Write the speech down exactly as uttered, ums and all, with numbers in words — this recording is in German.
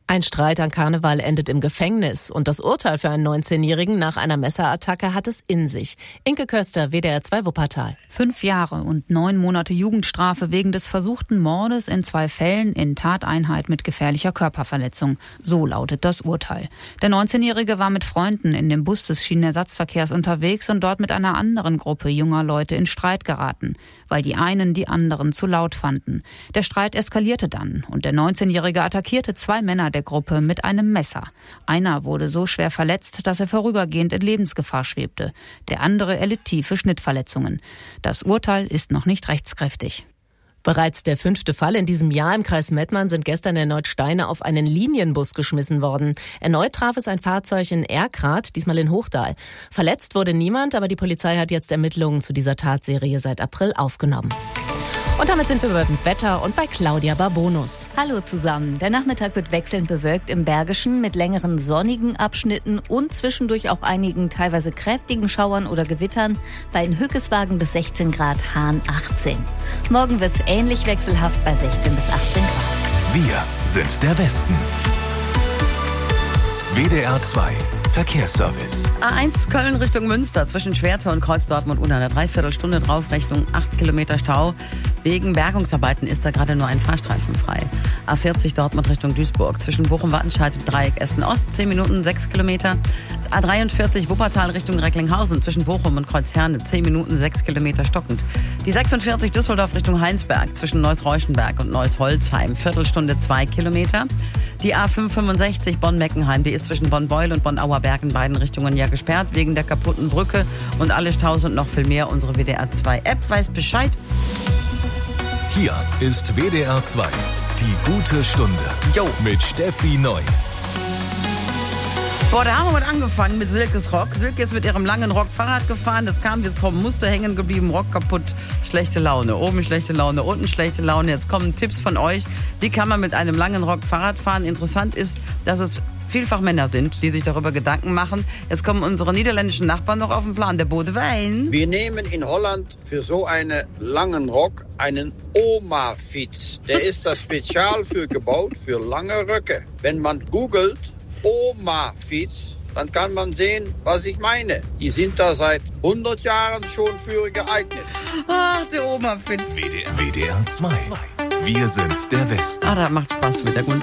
Ein Streit an Karneval endet im Gefängnis und das Urteil für einen neunzehnjährigen nach einer Messerattacke hat es in sich. Inke Köster, W D R zwei Wuppertal. Fünf Jahre und neun Monate Jugendstrafe wegen des versuchten Mordes in zwei Fällen in Tateinheit mit gefährlicher Körperverletzung. So lautet das Urteil. Der neunzehnjährige war mit Freunden in dem Bus des Schienenersatzverkehrs unterwegs und dort mit einer anderen Gruppe junger Leute in Streit geraten, weil die einen die anderen zu laut fanden. Der Streit eskalierte dann und der neunzehnjährige attackierte zwei Männer der Gruppe mit einem Messer. Einer wurde so schwer verletzt, dass er vorübergehend in Lebensgefahr schwebte. Der andere erlitt tiefe Schnittverletzungen. Das Urteil ist noch nicht rechtskräftig. Bereits der fünfte Fall in diesem Jahr im Kreis Mettmann sind gestern erneut Steine auf einen Linienbus geschmissen worden. Erneut traf es ein Fahrzeug in Erkrath, diesmal in Hochdahl. Verletzt wurde niemand, aber die Polizei hat jetzt Ermittlungen zu dieser Tatserie seit April aufgenommen. Und damit sind wir beim Wetter und bei Claudia Barbonus. Hallo zusammen. Der Nachmittag wird wechselnd bewölkt im Bergischen mit längeren sonnigen Abschnitten und zwischendurch auch einigen teilweise kräftigen Schauern oder Gewittern. Bei in Hückeswagen bis sechzehn Grad, Hahn achtzehn. Morgen wird es ähnlich wechselhaft bei sechzehn bis achtzehn Grad. Wir sind der Westen. W D R zwei Verkehrsservice. A eins Köln Richtung Münster zwischen Schwertau und Kreuz Dortmund unter einer Dreiviertelstunde Draufrechnung acht Kilometer Stau. Wegen Bergungsarbeiten ist da gerade nur ein Fahrstreifen frei. A vierzig Dortmund Richtung Duisburg zwischen Bochum-Wattenscheid und Dreieck Essen-Ost zehn Minuten sechs Kilometer. A dreiundvierzig Wuppertal Richtung Recklinghausen zwischen Bochum und Kreuzherne zehn Minuten sechs Kilometer stockend. Die sechsundvierzig Düsseldorf Richtung Heinsberg zwischen Neuss-Reuschenberg und Neuss-Holzheim Viertelstunde zwei Kilometer. Die A fünf fünfundsechzig Bonn-Meckenheim, die ist zwischen Bonn-Beul und Bonn-Auerberg in beiden Richtungen ja gesperrt wegen der kaputten Brücke. Und alle Staus und noch viel mehr. Unsere W D R zwei App weiß Bescheid. Hier ist W D R zwei, die gute Stunde. Jo. Mit Steffi Neu. Boah, da haben wir mit angefangen mit Silkes Rock. Silke ist mit ihrem langen Rock Fahrrad gefahren. Das kam, jetzt kommen Muster hängen geblieben, Rock kaputt, schlechte Laune. Oben schlechte Laune, unten schlechte Laune. Jetzt kommen Tipps von euch. Wie kann man mit einem langen Rock Fahrrad fahren? Interessant ist, dass es vielfach Männer sind, die sich darüber Gedanken machen. Jetzt kommen unsere niederländischen Nachbarn noch auf den Plan, der Bodewijn. Wir nehmen in Holland für so einen langen Rock einen Oma-Fiets. Der ist da spezial für gebaut, für lange Röcke. Wenn man googelt, Oma-Fiets, dann kann man sehen, was ich meine. Die sind da seit hundert Jahren schon für geeignet. Ach, der Oma-Fiets. W D R zwei. Wir sind der Westen. Ah, das macht Spaß mit der guten